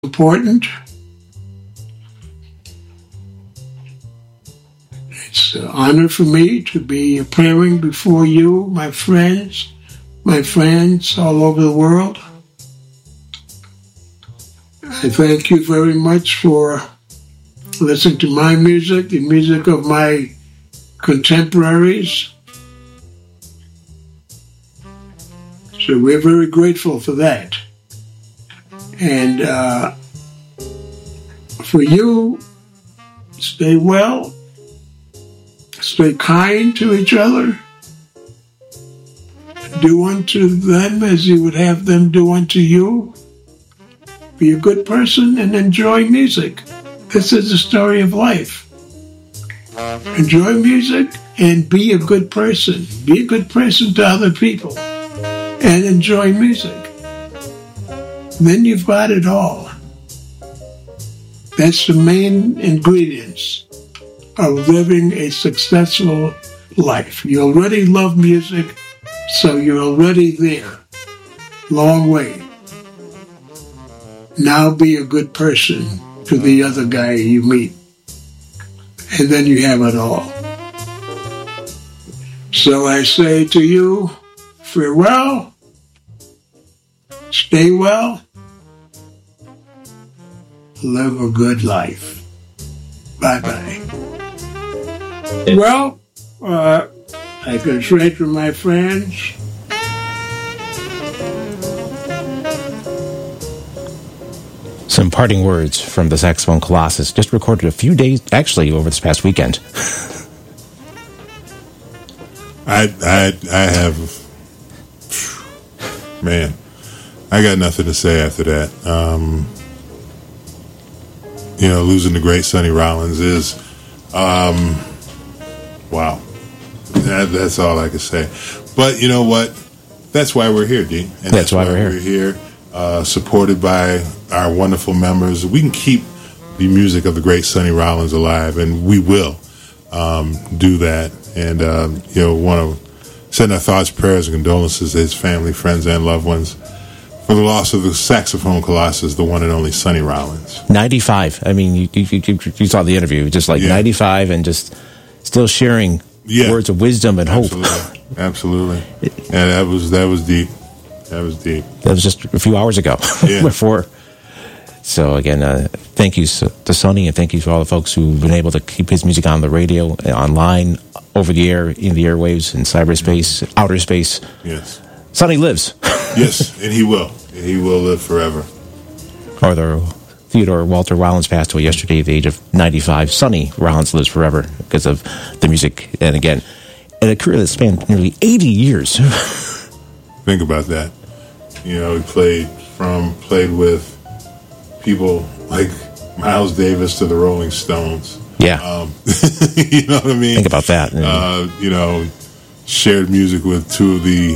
important. It's an honor for me to be appearing before you, my friends all over the world. I thank you very much for listening to my music, the music of my contemporaries. So we're very grateful for that. And for you, stay well, stay kind to each other, do unto them as you would have them do unto you. Be a good person and enjoy music. This is the story of life. Enjoy music and be a good person. Be a good person to other people and enjoy music. Then you've got it all. That's the main ingredients of living a successful life. You already love music, so you're already there. Long way. Now be a good person to the other guy you meet. And then you have it all. So I say to you, farewell, stay well, live a good life. Bye-bye. Well, I can trade with my friends. Some parting words from the Saxophone Colossus, just recorded a few days, actually, over this past weekend. I have, man, I got nothing to say after that. Losing the great Sonny Rollins is, wow. That's all I can say. But you know what? That's why we're here, D. And that's why we're here. Supported by our wonderful members. We can keep the music of the great Sonny Rollins alive, and we will do that. And, want to send our thoughts, prayers, and condolences to his family, friends, and loved ones for the loss of the Saxophone Colossus, the one and only Sonny Rollins. 95. I mean, you saw the interview, just like 95 and just still sharing words of wisdom and hope. Absolutely. And that was deep. That was deep. That was just a few hours ago. Yeah. Before. So again, thank you to Sonny, and thank you to all the folks who've been able to keep his music on the radio, online, over the air, in the airwaves, in cyberspace, outer space. Yes. Sonny lives. Yes, and he will. And he will live forever. Theodore Walter Rollins passed away yesterday at the age of 95. Sonny Rollins lives forever because of the music. And again, in a career that spanned nearly 80 years. Think about that. He played with people like Miles Davis to the Rolling Stones. Yeah. You know what I mean? Think about that. Shared music with two of the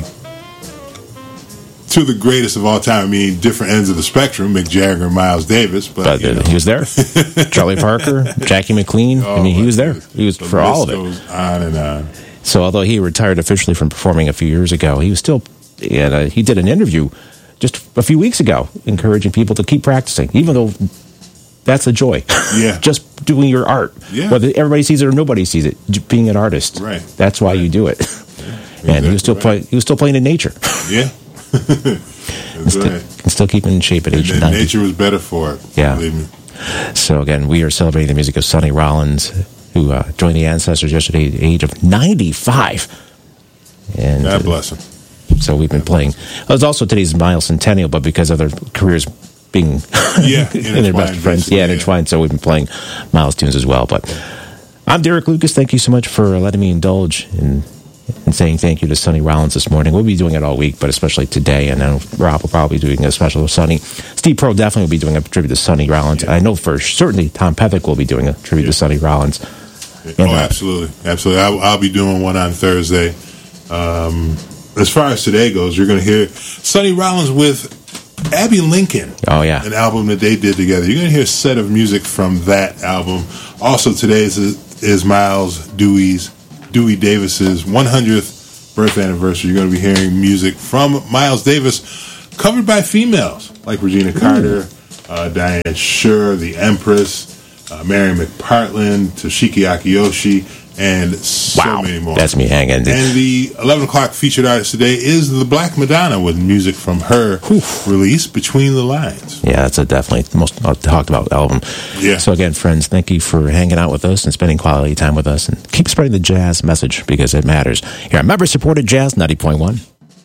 greatest of all time. I mean, different ends of the spectrum, Mick Jagger and Miles Davis. But he was there. Charlie Parker, Jackie McLean. He was there. He was for all of it. Goes on and on. So although he retired officially from performing a few years ago, he was still... And he did an interview just a few weeks ago, encouraging people to keep practicing, even though that's a joy. Yeah. Just doing your art. Yeah. Whether everybody sees it or nobody sees it, being an artist. Right. That's why you do it. Yeah. And he was still playing in nature. Yeah. and still keeping in shape at age 90. Nature was better for it. Yeah. Believe me. So again, we are celebrating the music of Sonny Rollins, who joined the Ancestors yesterday at the age of 95. And God bless him. So we've been playing. It was also today's bicentennial, but because of their careers being and their best friends, intertwined. So we've been playing Miles tunes as well. But I'm Derek Lucas. Thank you so much for letting me indulge in saying thank you to Sonny Rollins this morning. We'll be doing it all week, but especially today. And then Rob will probably be doing a special with Sonny. Steve Pearl definitely will be doing a tribute to Sonny Rollins. Yeah. I know for certainly Tom Pethick will be doing a tribute to Sonny Rollins. And, absolutely. I'll be doing one on Thursday. As far as today goes, you're going to hear Sonny Rollins with Abby Lincoln. Oh, yeah. An album that they did together. You're going to hear a set of music from that album. Also, today is Miles Dewey Davis's 100th birthday anniversary. You're going to be hearing music from Miles Davis covered by females like Regina Carter, Diane Shure, the Empress, Mary McPartland, Toshiki Akiyoshi, and so many more. That's me hanging. And the 11 o'clock featured artist today is the Black Madonna with music from her release, Between the Lines. Yeah, that's definitely the most talked about album. Yeah. So again, friends, thank you for hanging out with us and spending quality time with us. And keep spreading the jazz message because it matters. Here on member-supported Jazz 90.1.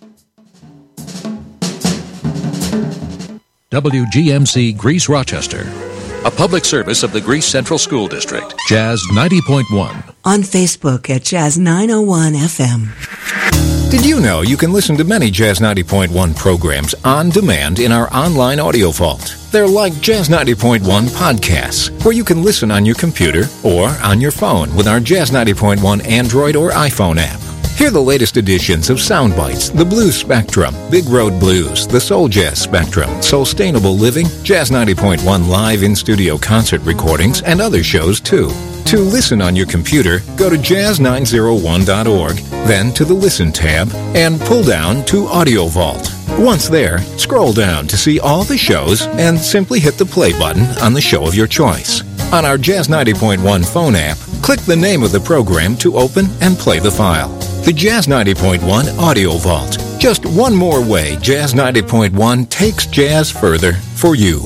WGMC Greece Rochester. A public service of the Greece Central School District. Jazz 90.1. On Facebook at Jazz 901 FM. Did you know you can listen to many Jazz 90.1 programs on demand in our online audio vault? They're like Jazz 90.1 podcasts, where you can listen on your computer or on your phone with our Jazz 90.1 Android or iPhone app. Hear the latest editions of Soundbites, The Blues Spectrum, Big Road Blues, The Soul Jazz Spectrum, Soulstainable Living, Jazz 90.1 live in-studio concert recordings, and other shows too. To listen on your computer, go to jazz901.org, then to the Listen tab, and pull down to Audio Vault. Once there, scroll down to see all the shows and simply hit the play button on the show of your choice. On our Jazz 90.1 phone app, click the name of the program to open and play the file. The Jazz 90.1 Audio Vault. Just one more way Jazz 90.1 takes jazz further for you.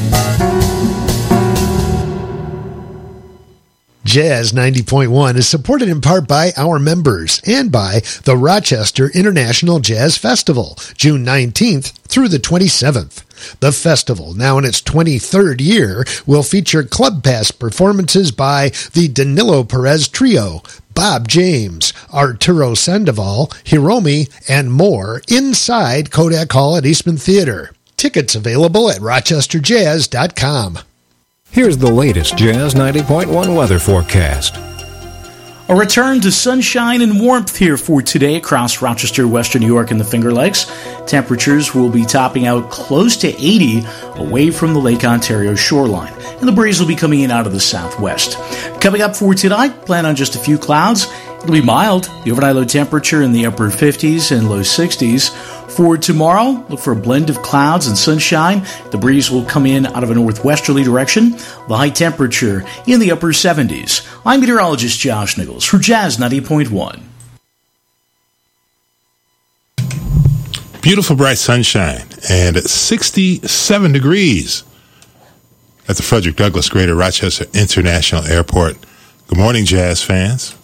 Jazz 90.1 is supported in part by our members and by the Rochester International Jazz Festival, June 19th through the 27th. The festival, now in its 23rd year, will feature Club Pass performances by the Danilo Perez Trio, Bob James, Arturo Sandoval, Hiromi, and more inside Kodak Hall at Eastman Theater. Tickets available at rochesterjazz.com. Here's the latest Jazz 90.1 weather forecast. A return to sunshine and warmth here for today across Rochester, Western New York, and the Finger Lakes. Temperatures will be topping out close to 80 away from the Lake Ontario shoreline, and the breeze will be coming in out of the southwest. Coming up for tonight, plan on just a few clouds. It'll be mild. The overnight low temperature in the upper 50s and low 60s. For tomorrow, look for a blend of clouds and sunshine. The breeze will come in out of a northwesterly direction. The high temperature in the upper 70s. I'm meteorologist Josh Nichols for Jazz 90.1. Beautiful bright sunshine and 67 degrees at the Frederick Douglass Greater Rochester International Airport. Good morning, jazz fans.